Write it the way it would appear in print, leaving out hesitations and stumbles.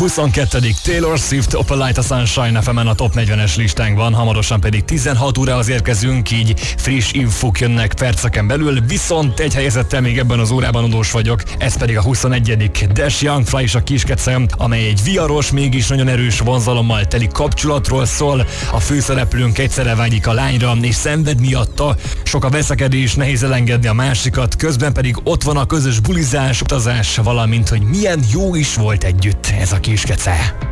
22. Taylor Swift, Open Light a Sunshine FM-en a Top 40-es listánkban, hamarosan pedig 16 órához érkezünk, így friss infók jönnek perceken belül, viszont egy helyezettel még ebben az órában adós vagyok, ez pedig a 21. Dash Youngfly és a Kiskece, amely egy viharos, mégis nagyon erős vonzalommal teli kapcsolatról szól. A főszereplőnk egyszerre vágyik a lányra, és szenved miatta. Sok a veszekedés, nehéz elengedni a másikat, közben pedig ott van a közös bulizás, utazás, valamint, hogy milyen jó is volt együtt ez a Kiskece.